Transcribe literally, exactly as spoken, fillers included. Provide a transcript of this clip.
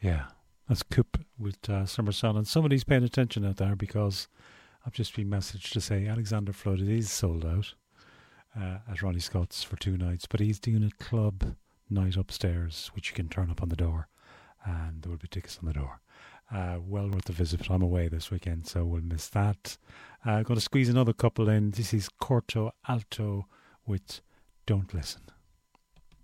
Yeah, that's Coop with uh, Summer Sun. And somebody's paying attention out there because I've just been messaged to say Alexander Flood, it is sold out uh, at Ronnie Scott's for two nights, but he's doing a club night upstairs, which you can turn up on the door, and there will be tickets on the door. Uh, well worth a visit, but I'm away this weekend, so we'll miss that. I'm uh, going to squeeze another couple in. This is Corto Alto with Don't Listen.